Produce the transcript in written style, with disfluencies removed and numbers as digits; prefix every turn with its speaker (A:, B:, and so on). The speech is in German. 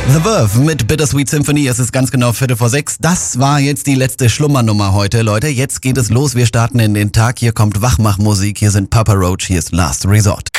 A: The Verve mit Bittersweet Symphony. Es ist ganz genau 5:45. Das war jetzt die letzte Schlummernummer heute, Leute. Jetzt geht es los. Wir starten in den Tag. Hier kommt Wachmachmusik. Hier sind Papa Roach. Hier ist Last Resort.